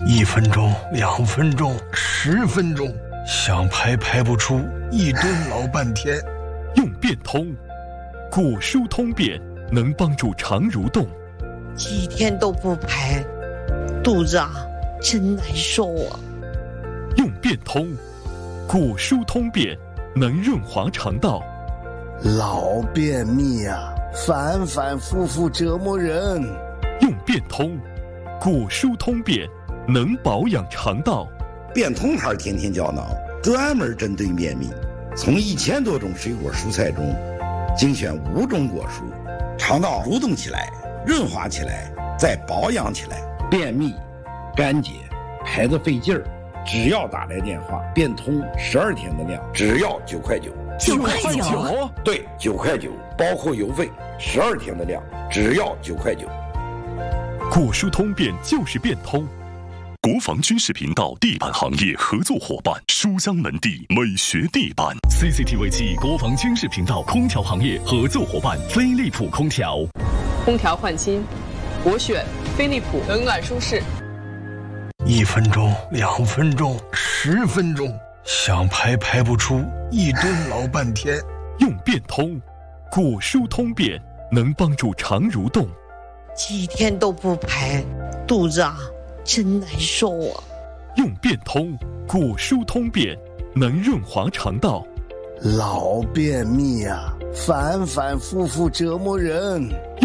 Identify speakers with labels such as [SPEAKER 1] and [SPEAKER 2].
[SPEAKER 1] 1分钟、2分钟、10分钟，想排排不出，一顿老半天。
[SPEAKER 2] 用变通，果蔬通便能帮助肠蠕动。
[SPEAKER 3] 几天都不排，肚子真难受啊。
[SPEAKER 2] 用变通，果蔬通便能润滑肠道。
[SPEAKER 4] 老便秘反反复复折磨人。
[SPEAKER 2] 用变通，果蔬通便能保养肠道。
[SPEAKER 5] 变通牌天天胶囊专门针对便秘，从1000多种水果蔬菜中精选5种果蔬，肠道蠕动起来，润滑起来，再保养起来。便秘、干结、排得费劲儿，只要打来电话，变通12天的量，只要9块9。
[SPEAKER 6] 9块9？
[SPEAKER 5] 对，9块9，包括邮费，12天的量，只要9块9。
[SPEAKER 2] 果蔬通便就是变通。
[SPEAKER 7] 国防军事频道地板行业合作伙伴书香门第美学地板 ，CCTV 7国防军事频道空调行业合作伙伴飞利浦空调。
[SPEAKER 8] 空调换新，我选飞利浦，冷暖舒适。
[SPEAKER 1] 1分钟、2分钟、10分钟，想排排不出，一顿老半天。
[SPEAKER 2] 用变通，果蔬通便能帮助肠蠕动。
[SPEAKER 3] 几天都不排，肚子真难受啊。
[SPEAKER 2] 用变通，果蔬通便能润滑肠道。
[SPEAKER 4] 老便秘反反复复折磨人。